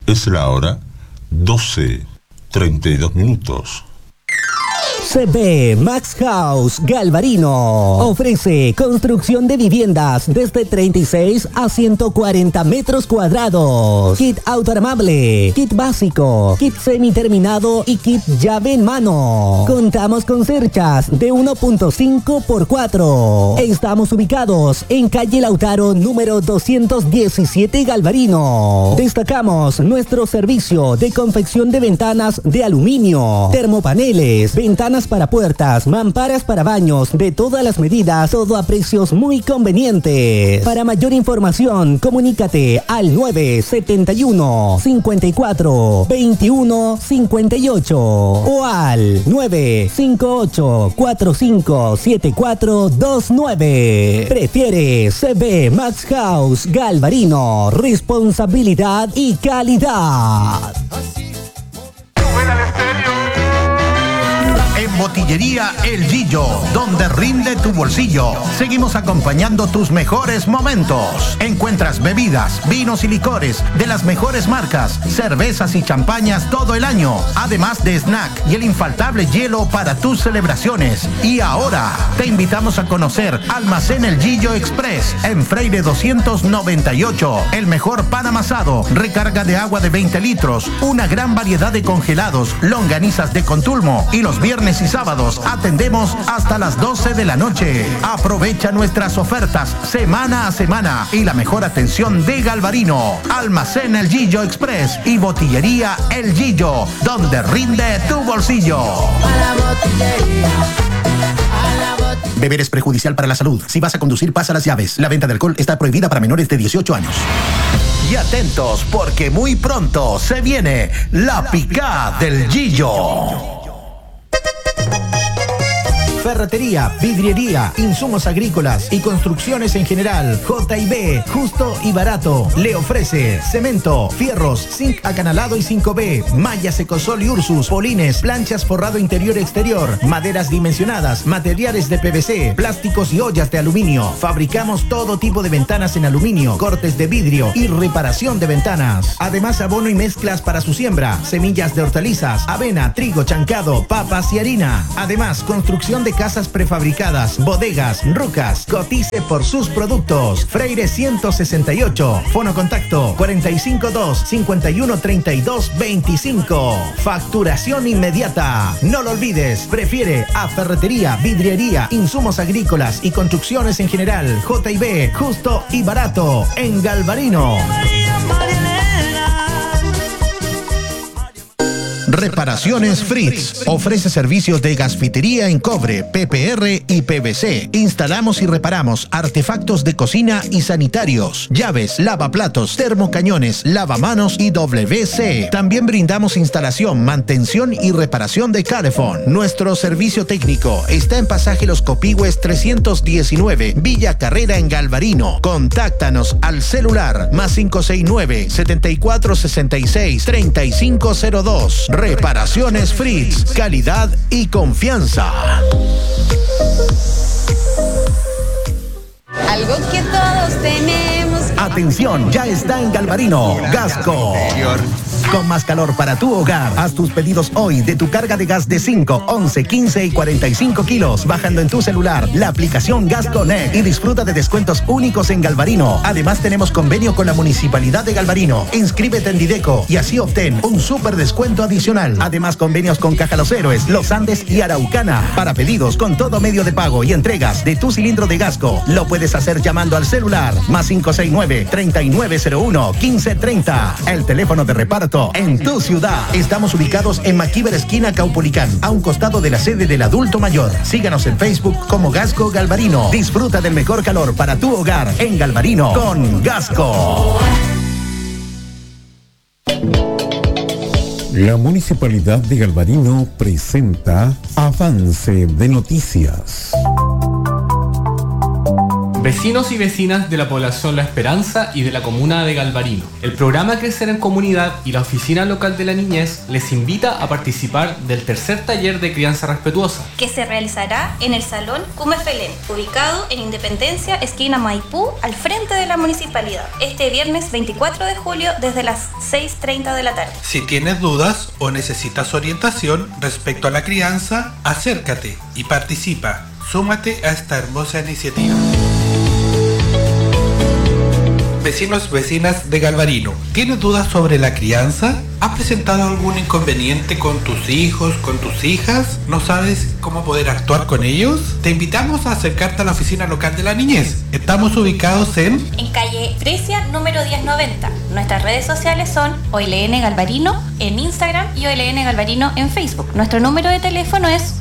Es la hora 12:32. CB Max House Galvarino ofrece construcción de viviendas desde 36 a 140 metros cuadrados. Kit autoarmable, kit básico, kit semiterminado y kit llave en mano. Contamos con cerchas de 1.5x4. Estamos ubicados en calle Lautaro número 217 Galvarino. Destacamos nuestro servicio de confección de ventanas de aluminio, termopaneles, ventanas para puertas, mamparas para baños de todas las medidas, todo a precios muy convenientes. Para mayor información, comunícate al 971 54 21 58 o al 958 45 74 29. Prefiere CB Max House Galvarino, responsabilidad y calidad. En Botillería El Gillo, donde rinde tu bolsillo. Seguimos acompañando tus mejores momentos. Encuentras bebidas, vinos y licores de las mejores marcas, cervezas y champañas todo el año, además de snack y el infaltable hielo para tus celebraciones. Y ahora te invitamos a conocer Almacén El Gillo Express en Freire 298. El mejor pan amasado, recarga de agua de 20 litros, una gran variedad de congelados, longanizas de Contulmo y los viernes y sábados atendemos hasta las 12 de la noche. Aprovecha nuestras ofertas semana a semana y la mejor atención de Galvarino. Almacén El Gillo Express y Botillería El Gillo, donde rinde tu bolsillo. Beber es perjudicial para la salud. Si vas a conducir, pasa las llaves. La venta de alcohol está prohibida para menores de 18 años. Y atentos, porque muy pronto se viene la picada del Gillo. Ferretería, vidriería, insumos agrícolas y construcciones en general. J&B, justo y barato. Le ofrece cemento, fierros, zinc acanalado y 5B, mallas Ecosol y Ursus, polines, planchas forrado interior y exterior, maderas dimensionadas, materiales de PVC, plásticos y ollas de aluminio. Fabricamos todo tipo de ventanas en aluminio, cortes de vidrio y reparación de ventanas. Además, abono y mezclas para su siembra, semillas de hortalizas, avena, trigo, chancado, papas y harina. Además, construcción de casas prefabricadas, bodegas, rucas. Cotice por sus productos. Freire 168. Fono contacto 452-5132-25. Facturación inmediata. No lo olvides. Prefiere a ferretería, vidriería, insumos agrícolas y construcciones en general. J&B, justo y barato. En Galvarino. Reparaciones Fritz. Ofrece servicios de gasfitería en cobre, PPR y PVC. Instalamos y reparamos artefactos de cocina y sanitarios, llaves, lavaplatos, termocañones, lavamanos y WC. También brindamos instalación, mantención y reparación de calefón. Nuestro servicio técnico está en Pasaje Los Copihue 319, Villa Carrera en Galvarino. Contáctanos al celular +569 7466 3502. Reparaciones Fritz, calidad y confianza. Algo que todos tenemos. Atención, ya está en Galvarino, Gasco. Con más calor para tu hogar. Haz tus pedidos hoy de tu carga de gas de 5, 11, 15 y 45 kilos, bajando en tu celular la aplicación Gas Connect y disfruta de descuentos únicos en Galvarino. Además, tenemos convenio con la Municipalidad de Galvarino. Inscríbete en Dideco y así obtén un súper descuento adicional. Además, convenios con Caja Los Héroes, Los Andes y Araucana. Para pedidos con todo medio de pago y entregas de tu cilindro de Gasco, lo puedes hacer llamando al celular +569-3901-1530. El teléfono de reparto en tu ciudad. Estamos ubicados en Maquíver esquina Caupolicán, a un costado de la sede del adulto mayor. Síganos en Facebook como Gasco Galvarino. Disfruta del mejor calor para tu hogar en Galvarino con Gasco. La Municipalidad de Galvarino presenta Avance de Noticias. Vecinos y vecinas de la población La Esperanza y de la comuna de Galvarino, el programa Crecer en Comunidad y la Oficina Local de la Niñez les invita a participar del tercer taller de crianza respetuosa, que se realizará en el Salón Cumefelén, ubicado en Independencia, esquina Maipú, al frente de la municipalidad, este viernes 24 de julio desde las 6:30 de la tarde. Si tienes dudas o necesitas orientación respecto a la crianza, acércate y participa. Súmate a esta hermosa iniciativa. Vecinos, vecinas de Galvarino, ¿tienes dudas sobre la crianza? ¿Has presentado algún inconveniente con tus hijos, con tus hijas? ¿No sabes cómo poder actuar con ellos? Te invitamos a acercarte a la Oficina Local de la Niñez. Estamos ubicados en calle Fresia, número 1090. Nuestras redes sociales son OLN Galvarino en Instagram y OLN Galvarino en Facebook. Nuestro número de teléfono es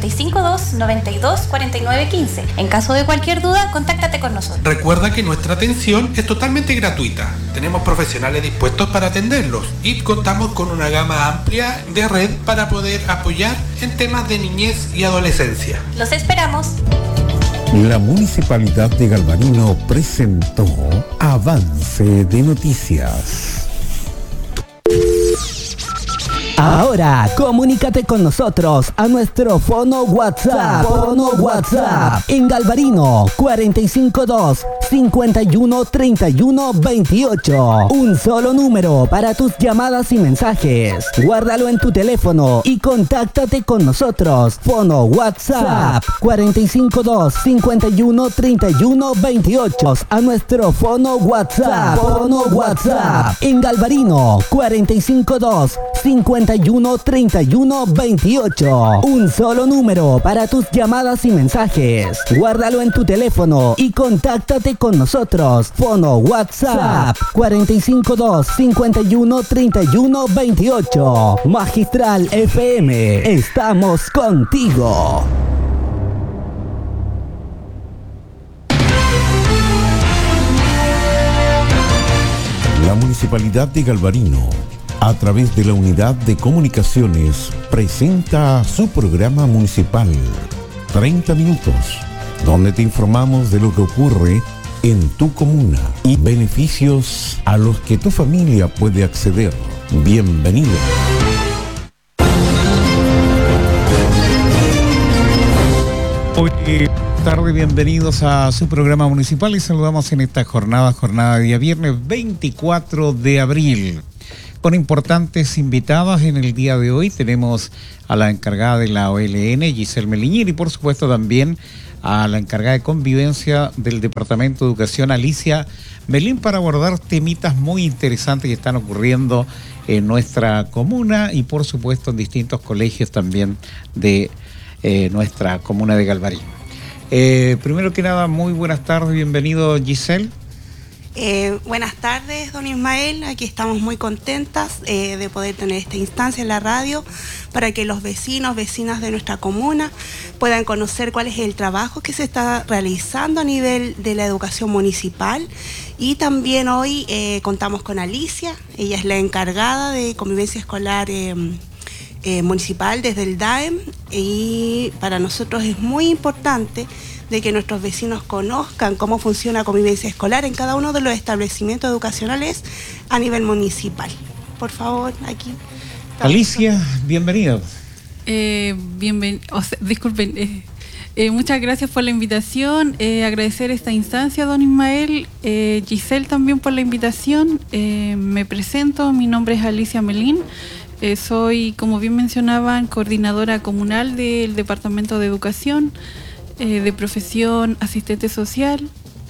452-92-4915. En caso de cualquier duda, contáctate con nosotros. Recuerda que nuestra atención es totalmente gratuita. Tenemos profesionales dispuestos para atenderlos y contamos con una gama amplia de red para poder apoyar en temas de niñez y adolescencia. Los esperamos. La Municipalidad de Galvarino presentó Avance de Noticias. Ahora, comunícate con nosotros a nuestro fono WhatsApp. En Galvarino, 452-5131-28. Un solo número para tus llamadas y mensajes. Guárdalo en tu teléfono y contáctate con nosotros. Fono WhatsApp, 452-5131-28. A nuestro fono WhatsApp. En Galvarino, 452-5131-28. Un solo número para tus llamadas y mensajes. Guárdalo en tu teléfono y contáctate con nosotros. Fono WhatsApp 452-5131-28. Magistral FM. Estamos contigo. La Municipalidad de Galvarino, a través de la Unidad de Comunicaciones, presenta su programa municipal 30 minutos, donde te informamos de lo que ocurre en tu comuna y beneficios a los que tu familia puede acceder. Bienvenido. Hoy tarde, bienvenidos a su programa municipal y saludamos en esta jornada de día viernes 24 de abril. Con importantes invitados en el día de hoy tenemos a la encargada de la OLN, Giselle Meliñir, y por supuesto también a la encargada de convivencia del Departamento de Educación, Alicia Melín, para abordar temitas muy interesantes que están ocurriendo en nuestra comuna y por supuesto en distintos colegios también de nuestra comuna de Galvarino. Primero que nada, muy buenas tardes, bienvenido Giselle. Buenas tardes, don Ismael. Aquí estamos muy contentas de poder tener esta instancia en la radio para que los vecinos, vecinas de nuestra comuna puedan conocer cuál es el trabajo que se está realizando a nivel de la educación municipal. Y también hoy contamos con Alicia. Ella es la encargada de convivencia escolar municipal desde el DAEM, y para nosotros es muy importante de que nuestros vecinos conozcan cómo funciona convivencia escolar en cada uno de los establecimientos educacionales a nivel municipal. Por favor, aquí. Alicia, bienvenida. Disculpen, muchas gracias por la invitación, agradecer esta instancia, don Ismael, Giselle también por la invitación. Me presento, mi nombre es Alicia Melín. Soy, como bien mencionaban, coordinadora comunal del Departamento de Educación, de profesión asistente social.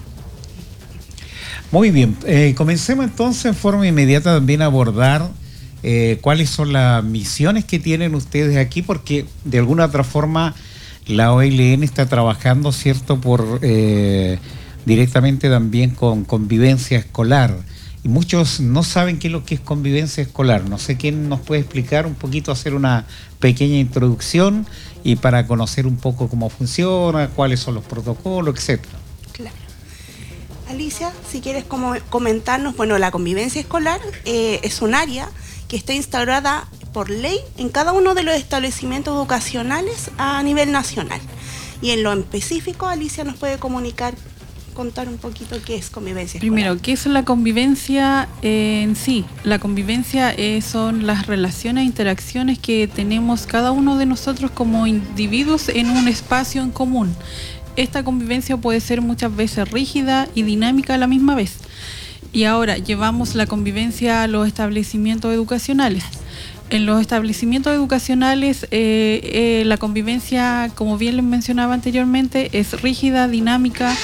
Muy bien, comencemos entonces en forma inmediata también a abordar cuáles son las misiones que tienen ustedes aquí, porque de alguna otra forma la OLN está trabajando, ¿cierto?, por directamente también con convivencia escolar. Y muchos no saben qué es lo que es convivencia escolar. No sé quién nos puede explicar un poquito, hacer una pequeña introducción y para conocer un poco cómo funciona, cuáles son los protocolos, etcétera. Claro. Alicia, si quieres comentarnos, bueno, la convivencia escolar es un área que está instaurada por ley en cada uno de los establecimientos educacionales a nivel nacional. Y en lo específico, Alicia nos puede comunicar contar un poquito qué es convivencia Primero, escolar? ¿qué es la convivencia en sí? La convivencia son las relaciones e interacciones que tenemos cada uno de nosotros como individuos en un espacio en común. Esta convivencia puede ser muchas veces rígida y dinámica a la misma vez. Y ahora llevamos la convivencia a los establecimientos educacionales. En los establecimientos educacionales la convivencia, como bien les mencionaba anteriormente, es rígida, dinámica.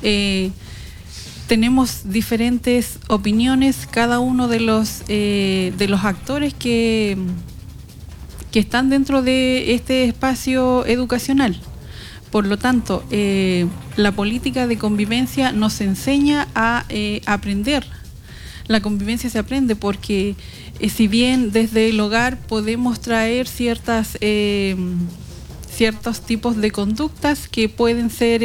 Tenemos diferentes opiniones, cada uno de los actores que están dentro de este espacio educacional. Por lo tanto, la política de convivencia nos enseña a aprender. La convivencia se aprende porque si bien desde el hogar podemos traer ciertos tipos de conductas que pueden ser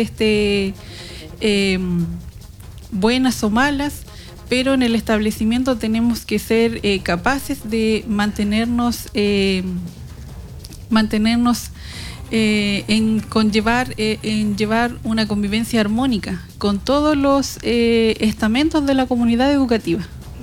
buenas o malas, pero en el establecimiento tenemos que ser capaces de mantenernos en llevar una convivencia armónica con todos los estamentos de la comunidad educativa.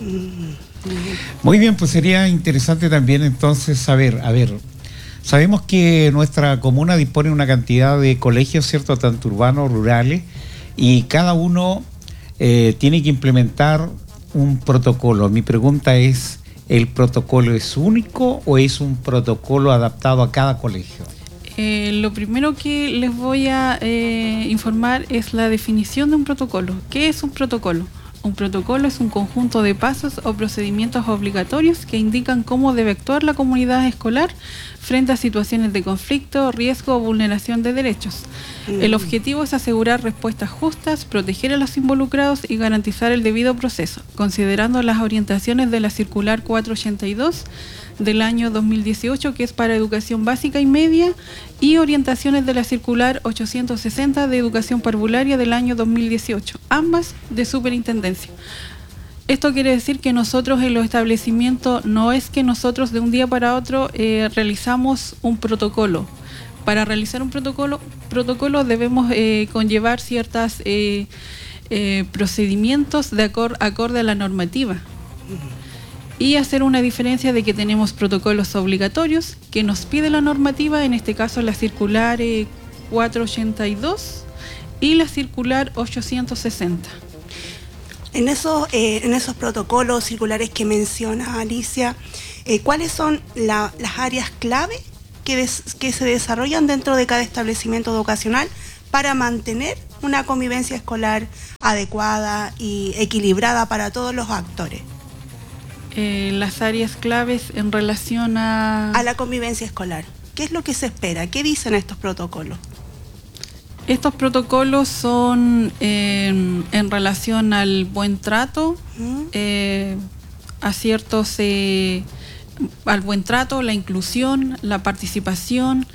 Muy bien, pues sería interesante también entonces saber, sabemos que nuestra comuna dispone de una cantidad de colegios, ¿cierto?, tanto urbanos, rurales, y cada uno tiene que implementar un protocolo. Mi pregunta es, ¿el protocolo es único o es un protocolo adaptado a cada colegio? Lo primero que les voy a informar es la definición de un protocolo. ¿Qué es un protocolo? Un protocolo es un conjunto de pasos o procedimientos obligatorios que indican cómo debe actuar la comunidad escolar frente a situaciones de conflicto, riesgo o vulneración de derechos. El objetivo es asegurar respuestas justas, proteger a los involucrados y garantizar el debido proceso, considerando las orientaciones de la Circular 482 del año 2018, que es para educación básica y media, y orientaciones de la Circular 860 de educación parvularia del año 2018, ambas de superintendencia. Esto quiere decir que nosotros en los establecimientos no es que nosotros de un día para otro realizamos un protocolo. Para realizar un protocolo debemos conllevar ciertos procedimientos acorde a la normativa. Y hacer una diferencia de que tenemos protocolos obligatorios que nos pide la normativa, en este caso la circular 482 y la circular 860. En esos protocolos circulares que menciona Alicia, ¿cuáles son las áreas clave que se desarrollan dentro de cada establecimiento educacional para mantener una convivencia escolar adecuada y equilibrada para todos los actores? Las áreas claves en relación a la convivencia escolar. ¿Qué es lo que se espera? ¿Qué dicen estos protocolos? Estos protocolos son en relación al buen trato, al buen trato, la inclusión, la participación,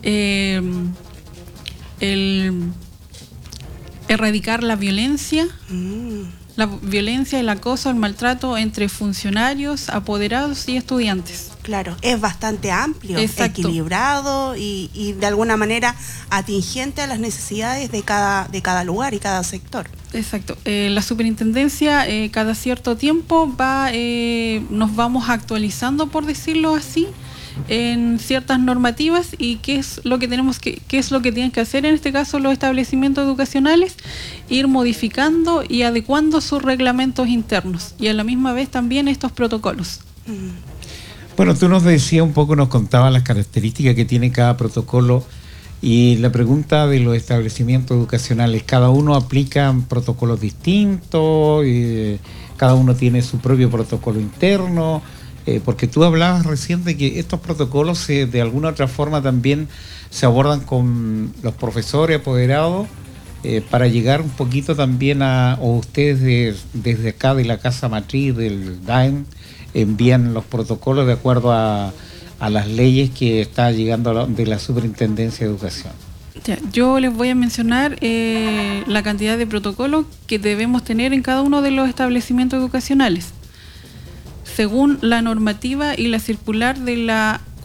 erradicar la violencia. La violencia, el acoso, el maltrato entre funcionarios, apoderados y estudiantes. Claro, es bastante amplio, exacto, equilibrado y de alguna manera atingente a las necesidades de cada lugar y cada sector. Exacto. La superintendencia cada cierto tiempo nos vamos actualizando, por decirlo así, en ciertas normativas y qué es lo que tienen que hacer en este caso los establecimientos educacionales, ir modificando y adecuando sus reglamentos internos y a la misma vez también estos protocolos. Bueno, tú nos decías un poco, nos contabas las características que tiene cada protocolo y la pregunta de los establecimientos educacionales, ¿cada uno aplica protocolos distintos? ¿Cada uno tiene su propio protocolo interno? Porque tú hablabas recién de que estos protocolos de alguna otra forma también se abordan con los profesores apoderados para llegar un poquito también o ustedes desde acá de la casa matriz del DAEM envían los protocolos de acuerdo a las leyes que está llegando de la Superintendencia de Educación. Yo les voy a mencionar la cantidad de protocolos que debemos tener en cada uno de los establecimientos educacionales. Según la normativa y la circular de la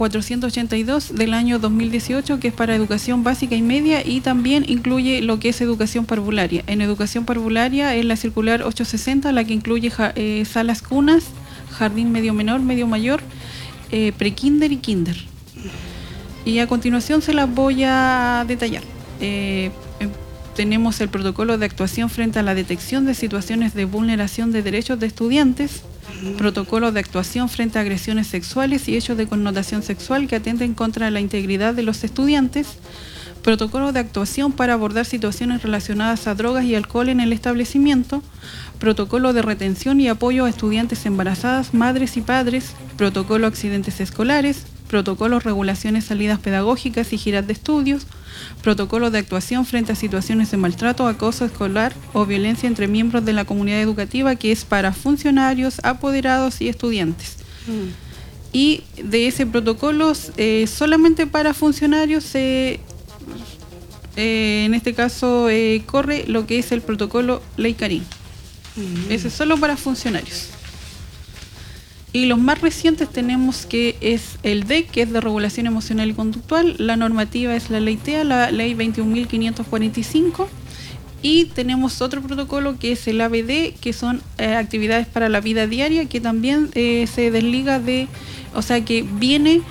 482 del año 2018, que es para educación básica y media, y también incluye lo que es educación parvularia. En educación parvularia es la circular 860, la que incluye salas cunas, jardín medio menor, medio mayor, prekinder y kinder. Y a continuación se las voy a detallar. Tenemos el protocolo de actuación frente a la detección de situaciones de vulneración de derechos de estudiantes, protocolo de actuación frente a agresiones sexuales y hechos de connotación sexual que atenten contra la integridad de los estudiantes, protocolo de actuación para abordar situaciones relacionadas a drogas y alcohol en el establecimiento, protocolo de retención y apoyo a estudiantes embarazadas, madres y padres, protocolo accidentes escolares, protocolos, regulaciones, salidas pedagógicas y giras de estudios, protocolo de actuación frente a situaciones de maltrato, acoso escolar o violencia entre miembros de la comunidad educativa, que es para funcionarios, apoderados y estudiantes. Y de ese protocolo, solamente para funcionarios, en este caso corre lo que es el protocolo Ley Karim. Ese es solo para funcionarios. Y los más recientes tenemos que es el DEC, que es de regulación emocional y conductual. La normativa es la ley TEA, la ley 21.545. Y tenemos otro protocolo que es el ABD, que son actividades para la vida diaria, que también se desliga de, o sea que viene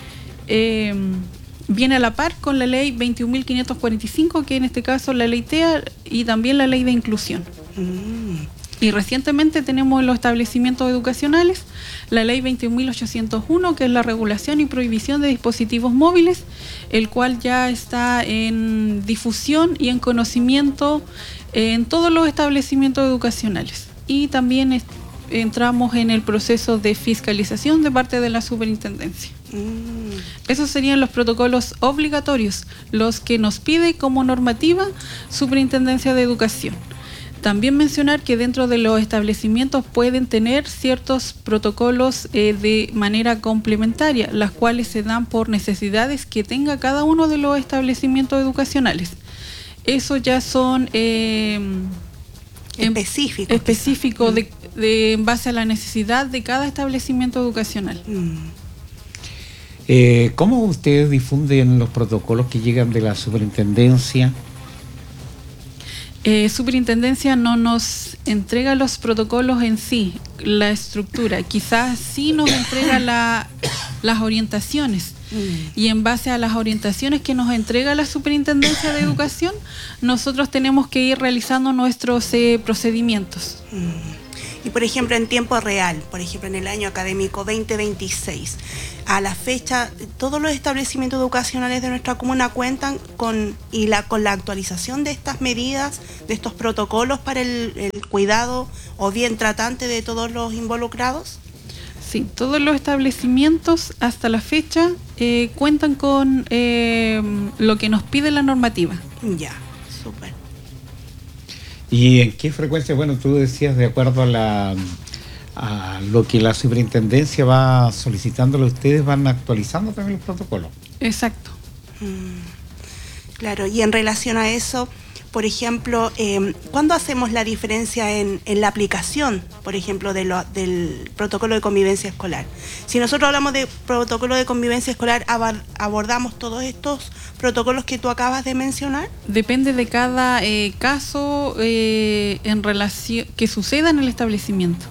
a la par con la ley 21.545, que en este caso la ley TEA y también la ley de inclusión. Y recientemente tenemos en los establecimientos educacionales la ley 21.801, que es la regulación y prohibición de dispositivos móviles, el cual ya está en difusión y en conocimiento en todos los establecimientos educacionales. Y también entramos en el proceso de fiscalización de parte de la superintendencia. Esos serían los protocolos obligatorios, los que nos pide como normativa Superintendencia de Educación. También mencionar que dentro de los establecimientos pueden tener ciertos protocolos de manera complementaria, las cuales se dan por necesidades que tenga cada uno de los establecimientos educacionales. Eso ya son específicos en base a la necesidad de cada establecimiento educacional. ¿Cómo ustedes difunden los protocolos que llegan de la superintendencia? Superintendencia no nos entrega los protocolos en sí, la estructura. Quizás sí nos entrega las orientaciones. Y en base a las orientaciones que nos entrega la Superintendencia de Educación, nosotros tenemos que ir realizando nuestros procedimientos. Y por ejemplo, en tiempo real, por ejemplo, en el año académico 2026, a la fecha, todos los establecimientos educacionales de nuestra comuna cuentan con la actualización de estas medidas, de estos protocolos para el cuidado o bien tratante de todos los involucrados. Sí, todos los establecimientos hasta la fecha cuentan con lo que nos pide la normativa. Ya, súper. ¿Y en qué frecuencia? Bueno, tú decías de acuerdo a lo que la superintendencia va solicitándole a ustedes, van actualizando también los protocolos. Exacto. Claro, y en relación a eso, por ejemplo, ¿cuándo hacemos la diferencia en la aplicación, por ejemplo, del protocolo de convivencia escolar? Si nosotros hablamos de protocolo de convivencia escolar, ¿abordamos todos estos protocolos que tú acabas de mencionar? Depende de cada caso en relación que suceda en el establecimiento.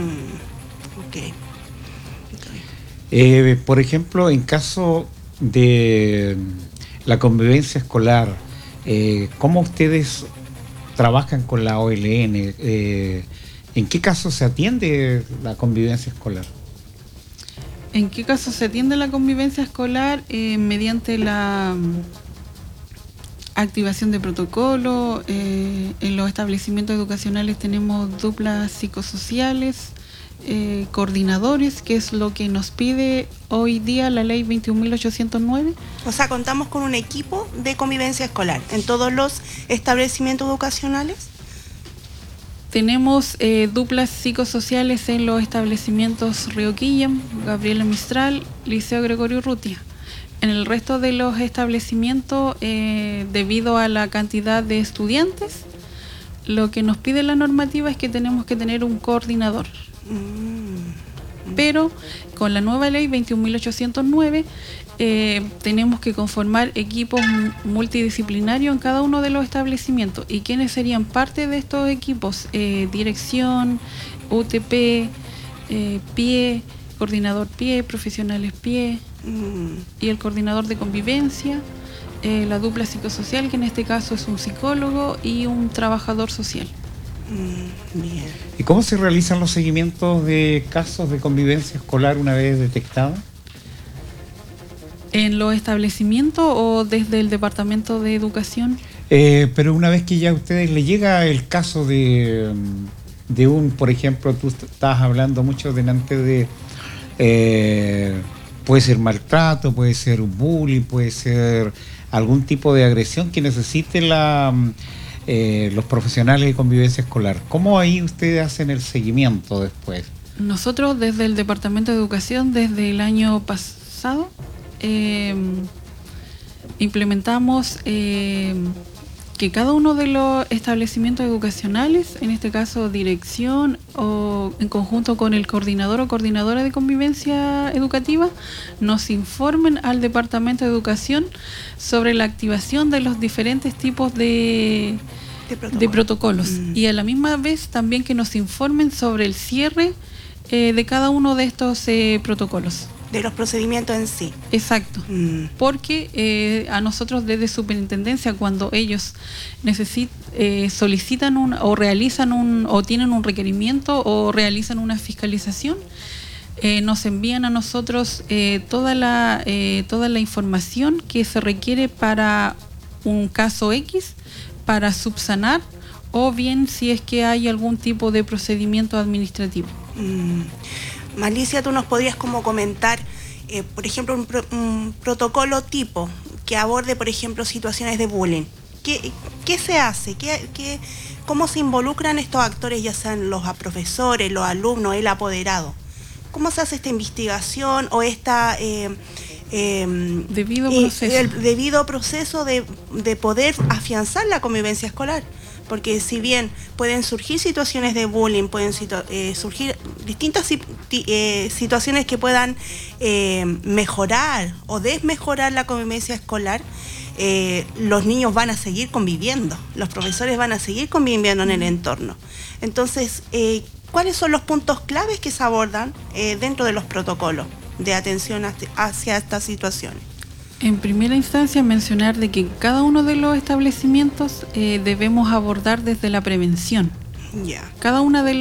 Por ejemplo, en caso de la convivencia escolar, ¿cómo ustedes trabajan con la OLN? ¿En qué caso se atiende la convivencia escolar? ¿En qué caso se atiende la convivencia escolar? Mediante la activación de protocolo. En los establecimientos educacionales tenemos duplas psicosociales, coordinadores, que es lo que nos pide hoy día la ley 21.809. O sea, contamos con un equipo de convivencia escolar en todos los establecimientos educacionales. Tenemos duplas psicosociales en los establecimientos Río Quillem, Gabriela Mistral, Liceo Gregorio Urrutia. En el resto de los establecimientos, debido a la cantidad de estudiantes, lo que nos pide la normativa es que tenemos que tener un coordinador. Pero con la nueva ley 21.809 tenemos que conformar equipos multidisciplinarios en cada uno de los establecimientos. ¿Y quiénes serían parte de estos equipos? Dirección, UTP, PIE, coordinador PIE, profesionales PIE y el coordinador de convivencia, la dupla psicosocial, que en este caso es un psicólogo y un trabajador social. Bien. ¿Y cómo se realizan los seguimientos de casos de convivencia escolar una vez detectados? ¿En los establecimientos o desde el Departamento de Educación? Pero una vez que ya a ustedes les llega el caso de un, por ejemplo, tú estabas hablando mucho delante de, puede ser maltrato, puede ser bullying, puede ser algún tipo de agresión que necesite los profesionales de convivencia escolar. ¿Cómo ahí ustedes hacen el seguimiento después? Nosotros desde el Departamento de Educación, desde el año pasado, implementamos que cada uno de los establecimientos educacionales, en este caso dirección o en conjunto con el coordinador o coordinadora de convivencia educativa, nos informen al Departamento de Educación sobre la activación de los diferentes tipos de protocolos. Y a la misma vez también que nos informen sobre el cierre de cada uno de estos protocolos. De los procedimientos en sí. Exacto. Porque a nosotros desde Superintendencia, cuando ellos solicitan o realizan o tienen un requerimiento o realizan una fiscalización, nos envían a nosotros toda la información que se requiere para un caso X, para subsanar, o bien si es que hay algún tipo de procedimiento administrativo. Malicia, tú nos podrías como comentar, por ejemplo, un protocolo tipo que aborde, por ejemplo, situaciones de bullying. ¿Qué se hace? ¿Cómo se involucran estos actores, ya sean los profesores, los alumnos, el apoderado? ¿Cómo se hace esta investigación o esta debido proceso? El debido proceso de poder afianzar la convivencia escolar. Porque si bien pueden surgir situaciones de bullying, pueden surgir distintas situaciones que puedan mejorar o desmejorar la convivencia escolar, los niños van a seguir conviviendo, los profesores van a seguir conviviendo en el entorno. Entonces, ¿cuáles son los puntos claves que se abordan dentro de los protocolos de atención hacia estas situaciones? En primera instancia, mencionar de que cada uno de los establecimientos debemos abordar desde la prevención. Cada una de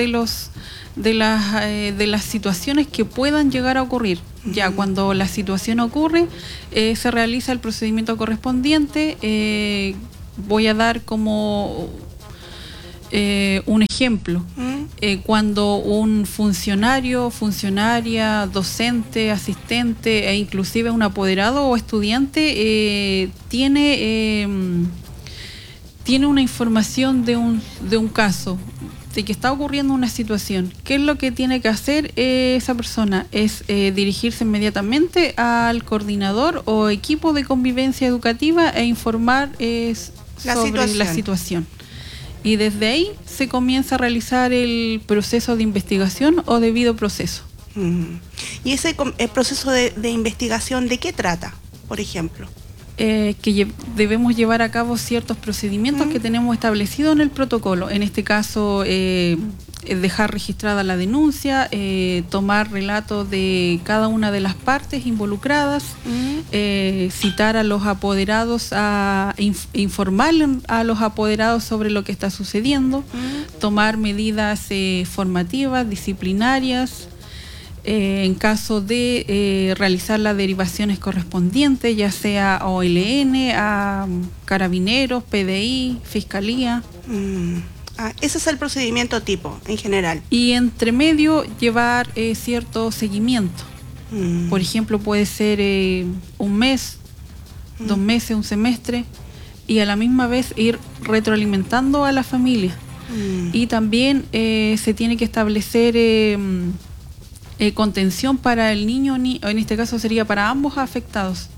las situaciones que puedan llegar a ocurrir. Ya cuando la situación ocurre, se realiza el procedimiento correspondiente. Voy a dar como un ejemplo. Cuando un funcionario, funcionaria, docente, asistente e inclusive un apoderado o estudiante tiene una información de un caso, de que está ocurriendo una situación, ¿qué es lo que tiene que hacer esa persona? Es dirigirse inmediatamente al coordinador o equipo de convivencia educativa e informar sobre la situación. Y desde ahí se comienza a realizar el proceso de investigación o debido proceso. ¿Y ese proceso de investigación de qué trata, por ejemplo? Que debemos llevar a cabo ciertos procedimientos que tenemos establecidos en el protocolo. En este caso, dejar registrada la denuncia, tomar relatos de cada una de las partes involucradas, citar a los apoderados, informar a los apoderados sobre lo que está sucediendo, tomar medidas formativas, disciplinarias, en caso de realizar las derivaciones correspondientes, ya sea a OLN, a Carabineros, PDI, Fiscalía. Ese es el procedimiento tipo, en general. Y entre medio llevar cierto seguimiento. Por ejemplo, puede ser un mes, 2 meses, un semestre, y a la misma vez ir retroalimentando a la familia. Y también se tiene que establecer contención para el niño, en este caso sería para ambos afectados.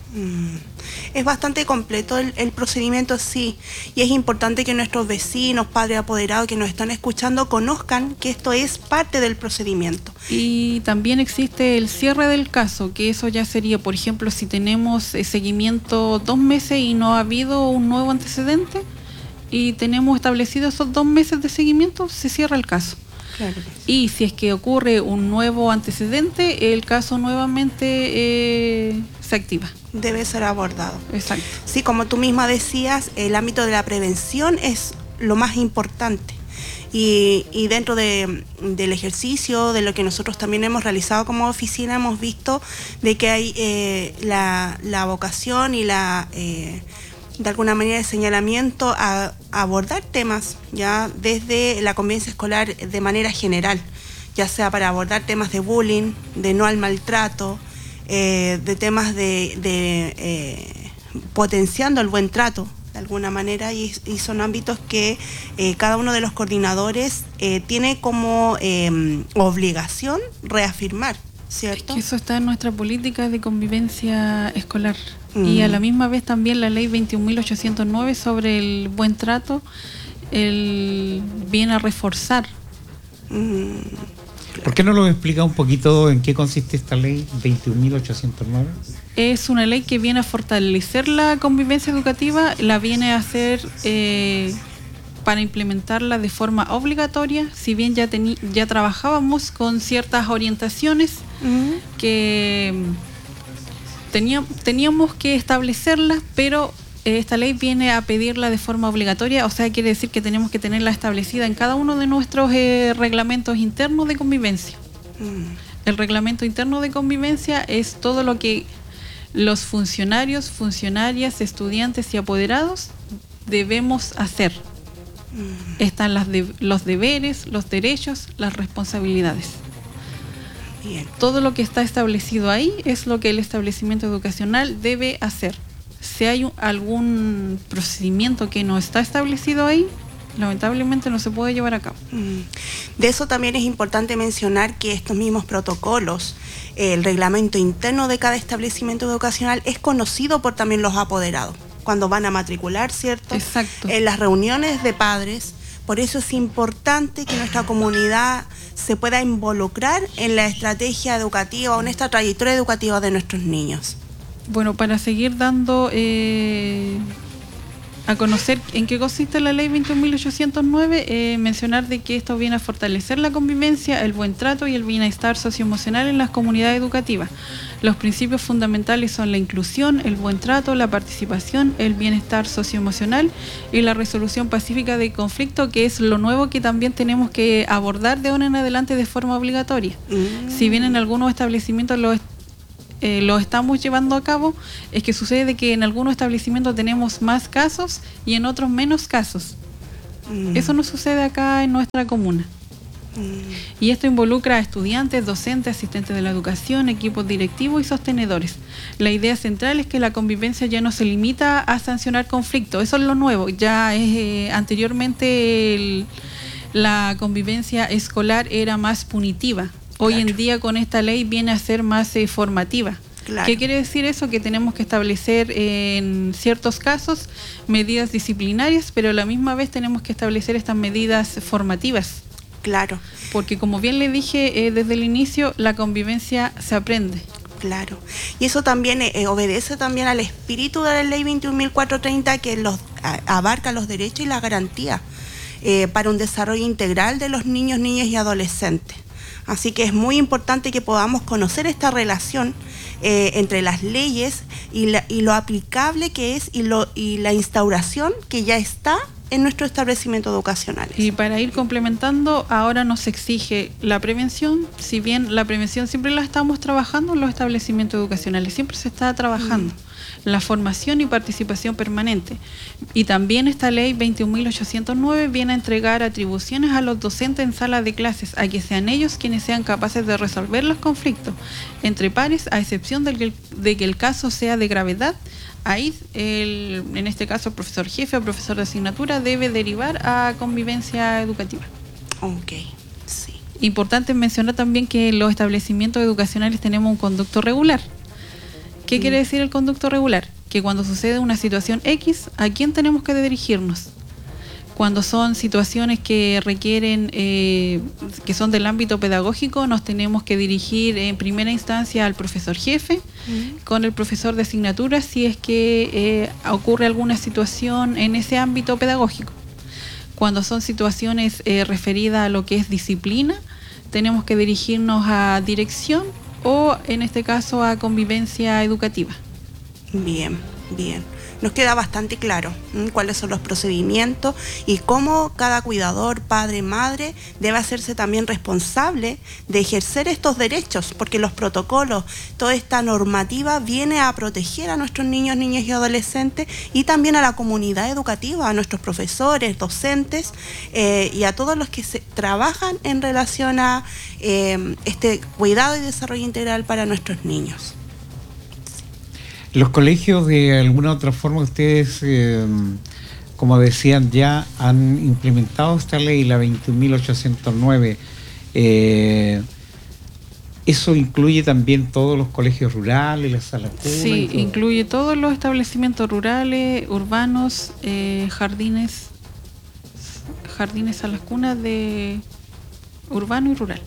Es bastante completo el procedimiento, sí, y es importante que nuestros vecinos, padres apoderados que nos están escuchando conozcan que esto es parte del procedimiento. Y también existe el cierre del caso, que eso ya sería, por ejemplo, si tenemos seguimiento 2 meses y no ha habido un nuevo antecedente y tenemos establecido esos 2 meses de seguimiento, se cierra el caso. Claro. Y si es que ocurre un nuevo antecedente, el caso nuevamente se activa. Debe ser abordado. Exacto. Sí, como tú misma decías, el ámbito de la prevención es lo más importante. Y dentro del ejercicio, de lo que nosotros también hemos realizado como oficina, hemos visto de que hay la vocación y de alguna manera el señalamiento a abordar temas ya desde la convivencia escolar de manera general, ya sea para abordar temas de bullying, de no al maltrato, de temas de potenciando el buen trato de alguna manera, y son ámbitos que cada uno de los coordinadores tiene como obligación reafirmar, ¿cierto? Eso está en nuestra política de convivencia escolar. Y a la misma vez también la ley 21.809 sobre el buen trato viene a reforzar. ¿Por qué no lo explica un poquito en qué consiste esta ley 21.809? Es una ley que viene a fortalecer la convivencia educativa, la viene a hacer para implementarla de forma obligatoria, si bien ya trabajábamos con ciertas orientaciones que teníamos que establecerlas, pero esta ley viene a pedirla de forma obligatoria, o sea, quiere decir que tenemos que tenerla establecida en cada uno de nuestros reglamentos internos de convivencia. El reglamento interno de convivencia es todo lo que los funcionarios, funcionarias, estudiantes y apoderados debemos hacer. Están los deberes, los derechos, las responsabilidades. Bien. Todo lo que está establecido ahí es lo que el establecimiento educacional debe hacer. Si hay algún procedimiento que no está establecido ahí, lamentablemente no se puede llevar a cabo. De eso también es importante mencionar que estos mismos protocolos, el reglamento interno de cada establecimiento educacional es conocido por también los apoderados cuando van a matricular, ¿cierto? Exacto. En las reuniones de padres. Por eso es importante que nuestra comunidad se pueda involucrar en la estrategia educativa o en esta trayectoria educativa de nuestros niños. Bueno, para seguir dando a conocer en qué consiste la ley 21.809, mencionar de que esto viene a fortalecer la convivencia, el buen trato y el bienestar socioemocional en las comunidades educativas. Los principios fundamentales son la inclusión, el buen trato, la participación, el bienestar socioemocional y la resolución pacífica de conflicto, que es lo nuevo que también tenemos que abordar de ahora en adelante de forma obligatoria. Si bien en algunos establecimientos lo estamos llevando a cabo, es que sucede que en algunos establecimientos tenemos más casos y en otros menos casos. Eso no sucede acá en nuestra comuna. Y esto involucra a estudiantes, docentes, asistentes de la educación, equipos directivos y sostenedores. La idea central es que la convivencia ya no se limita a sancionar conflictos. Eso es lo nuevo. Ya anteriormente la convivencia escolar era más punitiva. Hoy en día con esta ley viene a ser más formativa. Claro. ¿Qué quiere decir eso? Que tenemos que establecer en ciertos casos medidas disciplinarias, pero a la misma vez tenemos que establecer estas medidas formativas. Claro. Porque como bien le dije desde el inicio, la convivencia se aprende. Claro. Y eso también obedece también al espíritu de la ley 21.430 que abarca los derechos y las garantías para un desarrollo integral de los niños, niñas y adolescentes. Así que es muy importante que podamos conocer esta relación entre las leyes y lo aplicable que es y la instauración que ya está en nuestro establecimiento educacional. Y para ir complementando, ahora nos exige la prevención, si bien la prevención siempre la estamos trabajando en los establecimientos educacionales, siempre se está trabajando. La formación y participación permanente. Y también esta ley 21.809 viene a entregar atribuciones a los docentes en salas de clases, a que sean ellos quienes sean capaces de resolver los conflictos entre pares, a excepción de que el caso sea de gravedad. Ahí, en este caso, el profesor jefe o profesor de asignatura debe derivar a convivencia educativa. Ok, sí. Importante mencionar también que en los establecimientos educacionales tenemos un conducto regular, ¿Qué quiere decir el conducto regular? Que cuando sucede una situación X, ¿a quién tenemos que dirigirnos? Cuando son situaciones que requieren, que son del ámbito pedagógico, nos tenemos que dirigir en primera instancia al profesor jefe, con el profesor de asignaturas, si es que ocurre alguna situación en ese ámbito pedagógico. Cuando son situaciones referidas a lo que es disciplina, tenemos que dirigirnos a dirección o, en este caso, a convivencia educativa. Bien, bien. Nos queda bastante claro cuáles son los procedimientos y cómo cada cuidador, padre, madre, debe hacerse también responsable de ejercer estos derechos, porque los protocolos, toda esta normativa viene a proteger a nuestros niños, niñas y adolescentes y también a la comunidad educativa, a nuestros profesores, docentes y a todos los que trabajan en relación a este cuidado y desarrollo integral para nuestros niños. Los colegios, de alguna u otra forma, ustedes, como decían, ya han implementado esta ley, la 21.809. ¿Eso incluye también todos los colegios rurales, las salas comunes? Sí, incluye todos los establecimientos rurales, urbanos, jardines, salas cunas de urbano y rural.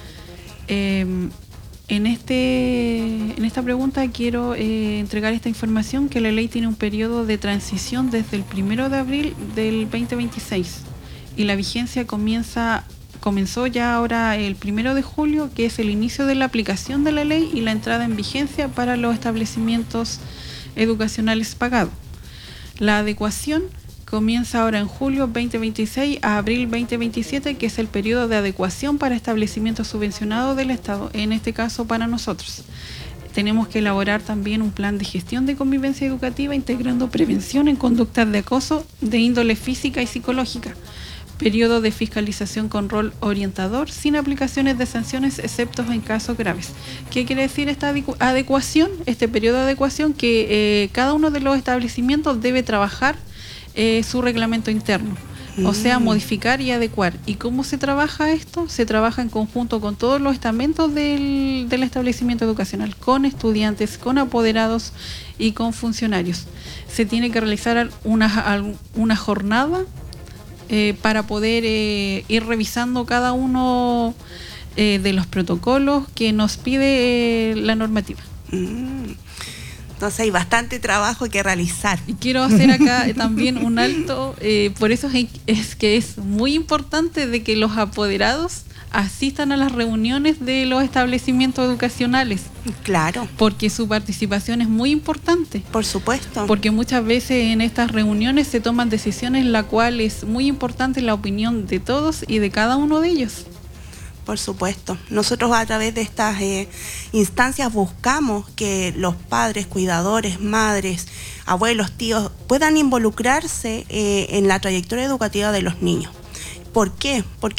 En esta pregunta quiero entregar esta información, que la ley tiene un periodo de transición desde el 1 de abril del 2026 y la vigencia comenzó ya ahora el 1 de julio, que es el inicio de la aplicación de la ley y la entrada en vigencia para los establecimientos educacionales pagados. La adecuación comienza ahora en julio 2026 a abril 2027, que es el periodo de adecuación para establecimientos subvencionados del Estado, en este caso para nosotros. Tenemos que elaborar también un plan de gestión de convivencia educativa integrando prevención en conductas de acoso de índole física y psicológica. Periodo de fiscalización con rol orientador, sin aplicaciones de sanciones, excepto en casos graves. ¿Qué quiere decir esta adecuación? Este periodo de adecuación, que cada uno de los establecimientos debe trabajar su reglamento interno, o sea, modificar y adecuar. ¿Y cómo se trabaja esto? Se trabaja en conjunto con todos los estamentos del establecimiento educacional, con estudiantes, con apoderados y con funcionarios. Se tiene que realizar una jornada para poder ir revisando cada uno de los protocolos que nos pide la normativa. Entonces hay bastante trabajo que realizar. Y quiero hacer acá también un alto, por eso es que es muy importante de que los apoderados asistan a las reuniones de los establecimientos educacionales. Claro. Porque su participación es muy importante. Por supuesto. Porque muchas veces en estas reuniones se toman decisiones, la cual es muy importante la opinión de todos y de cada uno de ellos. Por supuesto. Nosotros a través de estas instancias buscamos que los padres, cuidadores, madres, abuelos, tíos puedan involucrarse en la trayectoria educativa de los niños. ¿Por qué? Porque